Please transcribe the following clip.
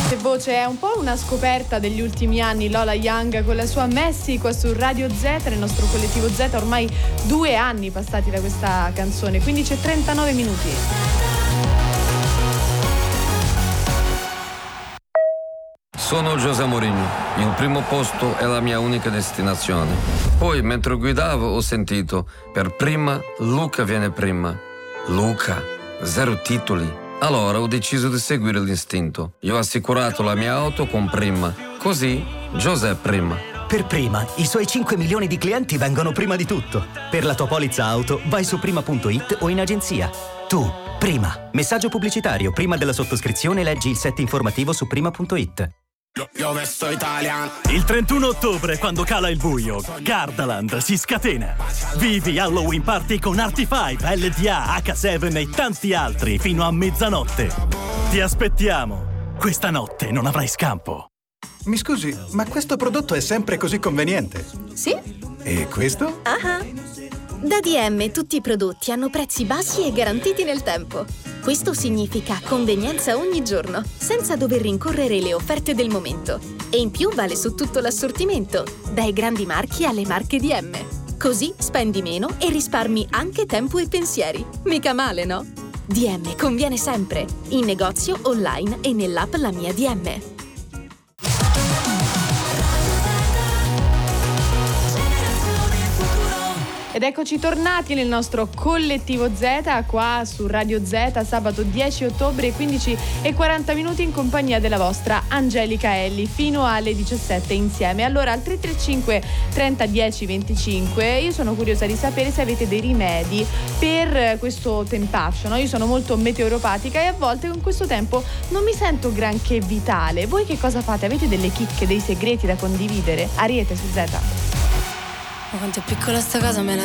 Che voce, è un po' una scoperta degli ultimi anni Lola Young con la sua Messi qua su Radio Z, nel nostro collettivo Z, ormai 2 anni passati da questa canzone, 15:39 minuti. Sono José Mourinho, il primo posto è la mia unica destinazione. Poi mentre guidavo ho sentito, per prima Luca viene prima. Luca, 0 titoli. Allora ho deciso di seguire l'istinto. Io ho assicurato la mia auto con Prima. Così José prima. Per Prima, i suoi 5 milioni di clienti vengono prima di tutto. Per la tua polizza auto, vai su prima.it o in agenzia. Tu, Prima. Messaggio pubblicitario. Prima della sottoscrizione leggi il set informativo su prima.it. Io vesto italiano. Il 31 ottobre, quando cala il buio, Gardaland si scatena. Vivi Halloween Party con Artifive, LDA, H7 e tanti altri fino a mezzanotte. Ti aspettiamo. Questa notte non avrai scampo. Mi scusi, ma questo prodotto è sempre così conveniente? Sì. E questo? Da DM tutti i prodotti hanno prezzi bassi e garantiti nel tempo. Questo significa convenienza ogni giorno, senza dover rincorrere le offerte del momento. E in più vale su tutto l'assortimento, dai grandi marchi alle marche DM. Così spendi meno e risparmi anche tempo e pensieri. Mica male, no? DM conviene sempre, in negozio, online e nell'app La Mia DM. Ed eccoci tornati nel nostro collettivo Z qua su Radio Z, sabato 10 ottobre 15:40 minuti in compagnia della vostra Angelica Elli fino alle 17 insieme. Allora al 335 30 10 25 io sono curiosa di sapere se avete dei rimedi per questo tempaccio, no? Io sono molto meteoropatica e a volte con questo tempo non mi sento granché vitale. Voi che cosa fate? Avete delle chicche, dei segreti da condividere? Ariete su Z. Ma quanto è piccola sta casa, me la